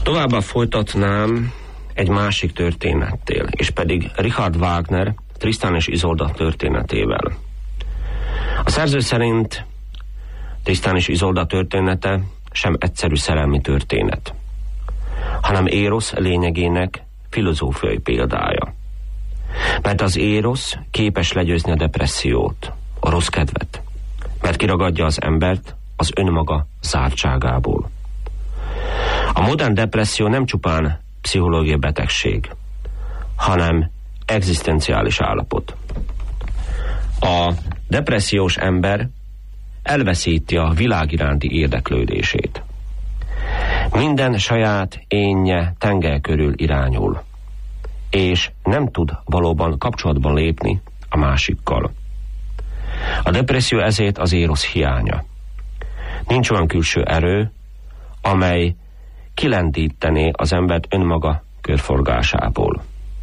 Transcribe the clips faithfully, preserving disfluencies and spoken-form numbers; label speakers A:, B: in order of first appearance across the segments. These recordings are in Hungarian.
A: Továbbá folytatnám egy másik történettel, és pedig Richard Wagner Tristan és Isolda történetével. A szerző szerint Tristan és Isolda története sem egyszerű szerelmi történet, hanem Érosz lényegének filozófiai példája. Mert az Érosz képes legyőzni a depressziót, a rossz kedvet, mert kiragadja az embert az önmaga zártságából. A modern depresszió nem csupán pszichológiai betegség, hanem egzisztenciális állapot. A depressziós ember elveszíti a világ iránti érdeklődését. Minden saját énje tengely körül irányul, és nem tud valóban kapcsolatban lépni a másikkal. A depresszió ezért az Érosz hiánya. Nincs olyan külső erő, amely kilendítené az embert önmaga körforgásából.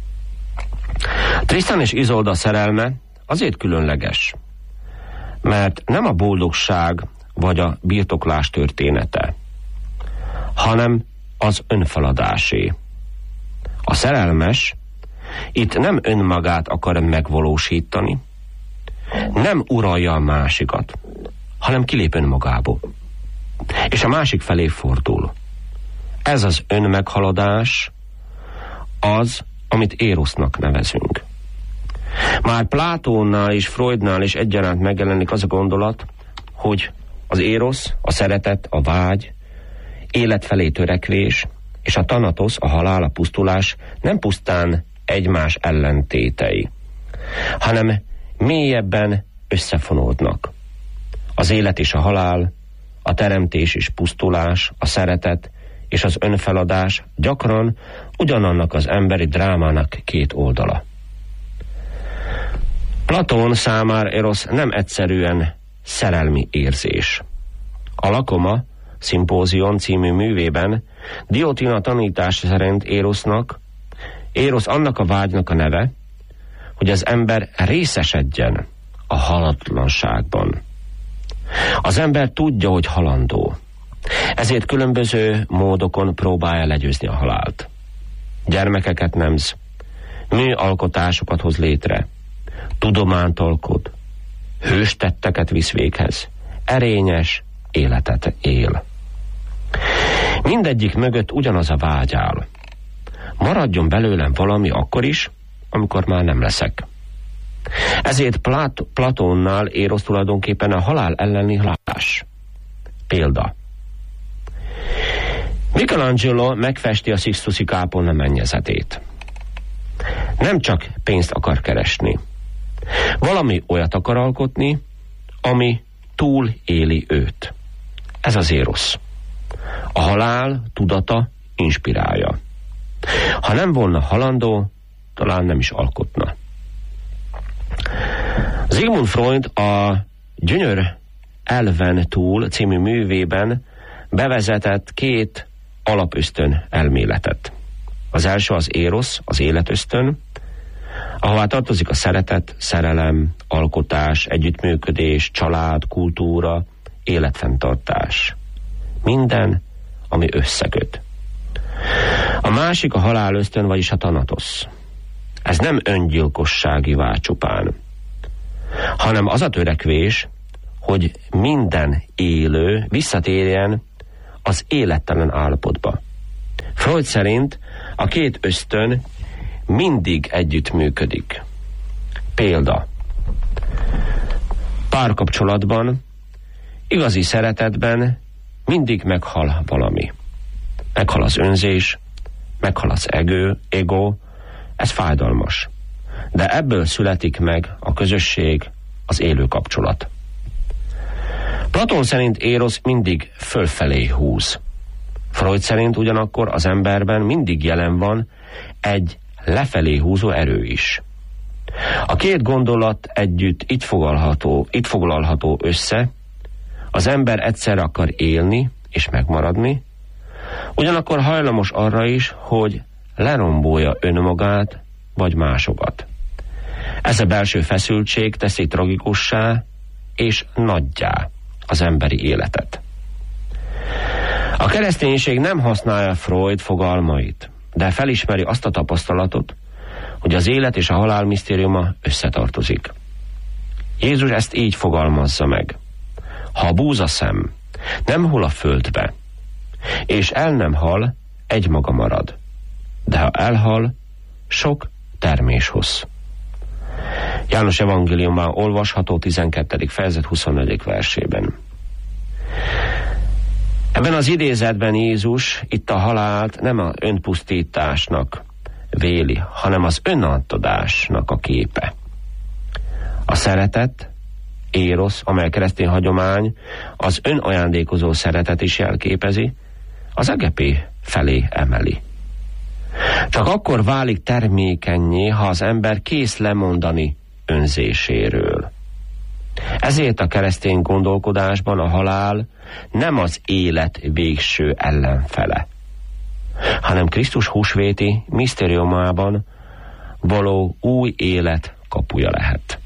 A: Tristan és Isolda szerelme azért különleges, mert nem a boldogság vagy a birtoklás története, hanem az önfeladásé. A szerelmes itt nem önmagát akar megvalósítani, nem uralja a másikat, hanem kilép önmagából, és a másik felé fordul. Ez az önmeghaladás az, amit Érosznak nevezünk. Már Plátónnál és Freudnál is egyaránt megjelenik az a gondolat, hogy az Érosz, a szeretet, a vágy, élet felé törekvés, és a Tanatosz, a halál, a pusztulás nem pusztán egymás ellentétei, hanem mélyebben összefonódnak. Az élet és a halál, a teremtés és pusztulás, a szeretet és az önfeladás gyakran ugyanannak az emberi drámának két oldala. Platón számára Érosz nem egyszerűen szerelmi érzés. A Lakoma Szimpózion című művében Diotima tanítása szerint Érosznak, Érosz annak a vágynak a neve, hogy az ember részesedjen a halatlanságban. Az ember tudja, hogy halandó, ezért különböző módokon próbálja legyőzni a halált. Gyermekeket nemz, műalkotásokat hoz létre, tudományt alkot, hős tetteket visz véghez, erényes életet él. Mindegyik mögött ugyanaz a vágy áll. Maradjon belőlem valami akkor is, amikor már nem leszek. Ezért Plat- Platónnál Érosz tulajdonképpen a halál elleni halás. Példa. Michelangelo megfesti a Sixtusi kápolna mennyezetét. Nem csak pénzt akar keresni. Valami olyat akar alkotni, ami túl éli őt. Ez az Érosz. A halál tudata inspirálja. Ha nem volna halandó, talán nem is alkotna. Sigmund Freud a Gyönyör elven túl című művében bevezetett két alapösztön elméletet. Az első az Érosz, az életösztön, ahová tartozik a szeretet, szerelem, alkotás, együttműködés, család, kultúra, életfenntartás. Minden, ami összeköt. A másik a halálösztön, vagyis a Tanatosz. Ez nem öngyilkossági vágy csupán, hanem az a törekvés, hogy minden élő visszatérjen az élettelen állapotba. Freud szerint a két ösztön mindig együtt működik. Példa. Párkapcsolatban, igazi szeretetben mindig meghal valami. Meghal az önzés, meghal az ego, ego, ez fájdalmas. De ebből születik meg a közösség, az élő kapcsolat. Platón szerint Érosz mindig fölfelé húz. Freud szerint ugyanakkor az emberben mindig jelen van egy lefelé húzó erő is. A két gondolat együtt itt foglalható, itt foglalható össze, az ember egyszerre akar élni és megmaradni, ugyanakkor hajlamos arra is, hogy lerombolja önmagát vagy másokat. Ez a belső feszültség teszi tragikussá és nagyjá az emberi életet. A kereszténység nem használja Freud fogalmait, de felismeri azt a tapasztalatot, hogy az élet és a halál misztériuma összetartozik. Jézus ezt így fogalmazza meg. Ha a búzaszem nem hull a földbe, és el nem hal, egymaga marad. De ha elhal, sok termés hoz. János evangéliumban olvasható tizenkettedik fejezet huszonnegyedik versében. Ebben az idézetben Jézus itt a halált nem az önpusztításnak véli, hanem az önátadásnak a képe. A szeretet, érosz, amely keresztény hagyomány az önajándékozó szeretet is jelképezi, az agapé felé emeli. Csak akkor válik termékennyé, ha az ember kész lemondani önzéséről. Ezért a keresztény gondolkodásban a halál nem az élet végső ellenfele, hanem Krisztus húsvéti misztériumában való új élet kapuja lehet.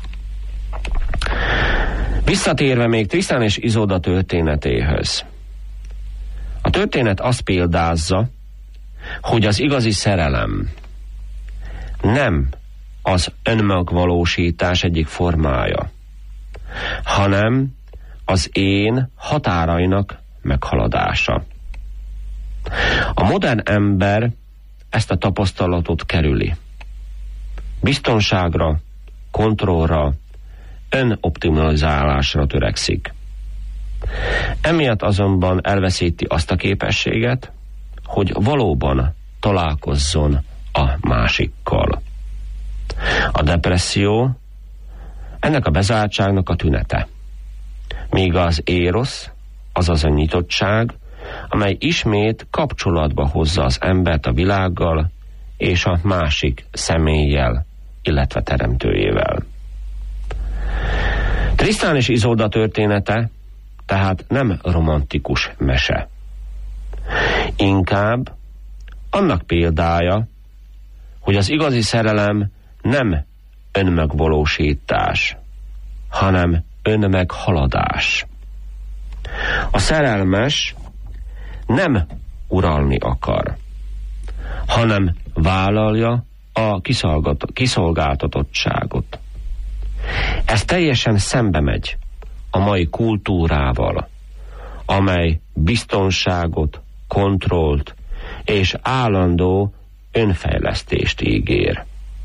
A: Visszatérve még Trisztán és Izolda történetéhez. A történet azt példázza, hogy az igazi szerelem nem az önmegvalósítás egyik formája, hanem az én határainak meghaladása. A modern ember ezt a tapasztalatot kerüli. Biztonságra, kontrollra, önoptimalizálásra törekszik. Emiatt azonban elveszíti azt a képességet, hogy valóban találkozzon a másikkal. A depresszió ennek a bezártságnak a tünete. Míg az érosz, azaz a nyitottság, amely ismét kapcsolatba hozza az embert a világgal és a másik személlyel, illetve teremtőjével. Trisztán és Izolda története tehát nem romantikus mese. Inkább annak példája, hogy az igazi szerelem nem önmegvalósítás, hanem önmeghaladás. A szerelmes nem uralni akar, hanem vállalja a kiszolgáltatottságot. Ez teljesen szembe megy a mai kultúrával, amely biztonságot, kontrollt és állandó önfejlesztést ígér.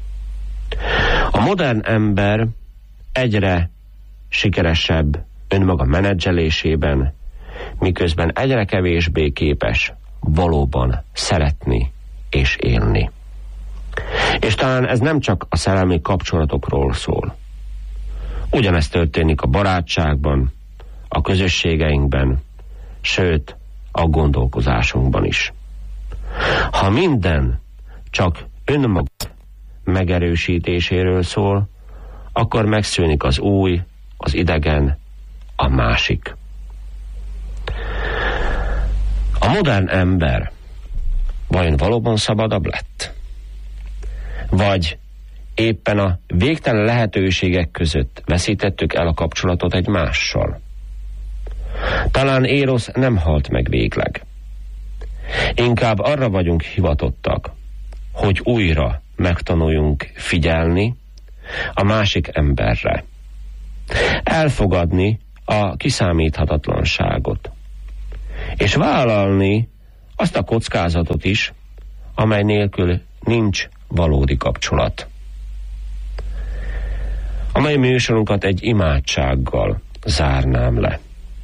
A: A modern ember egyre sikeresebb önmaga menedzselésében, miközben egyre kevésbé képes valóban szeretni és élni. És talán ez nem csak a szerelmi kapcsolatokról szól. Ugyanez történik a barátságban, a közösségeinkben, sőt, a gondolkozásunkban is. Ha minden csak önmaga megerősítéséről szól, akkor megszűnik az új, az idegen, a másik. A modern ember vajon valóban szabadabb lett? Vagy éppen a végtelen lehetőségek között veszítettük el a kapcsolatot egymással? Talán érosz nem halt meg végleg. Inkább arra vagyunk hivatottak, hogy újra megtanuljunk figyelni a másik emberre. Elfogadni a kiszámíthatatlanságot. És vállalni azt a kockázatot is, amely nélkül nincs valódi kapcsolat. A mai műsorunkat egy imádsággal zárnám le.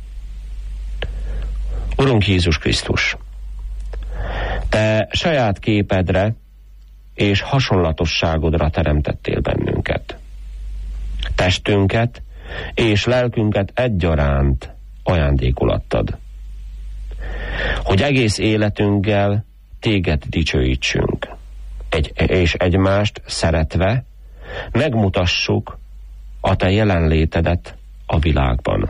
A: Urunk Jézus Krisztus, Te saját képedre és hasonlatosságodra teremtettél bennünket. Testünket és lelkünket egyaránt ajándékul adtad, hogy egész életünkkel Téged dicsőítsünk, egy, és egymást szeretve megmutassuk a Te jelenlétedet a világban.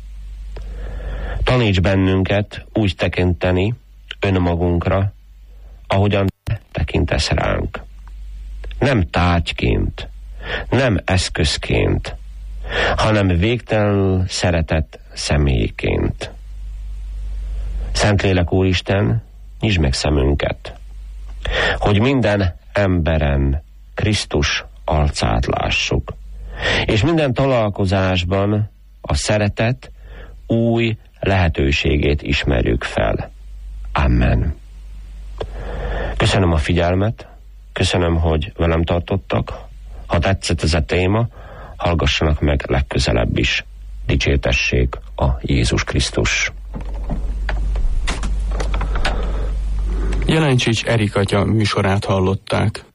A: Taníts bennünket úgy tekinteni önmagunkra, ahogyan Te tekintesz ránk. Nem tárgyként, nem eszközként, hanem végtelenül szeretett személyként. Szentlélek Úristen, nyisd meg szemünket, hogy minden emberen Krisztus arcát lássuk, és minden találkozásban a szeretet új lehetőségét ismerjük fel. Amen. Köszönöm a figyelmet, köszönöm, hogy velem tartottak. Ha tetszett ez a téma, hallgassanak meg legközelebb is. Dicsértessék a Jézus Krisztus.
B: Jelencsics Erik atya műsorát hallották.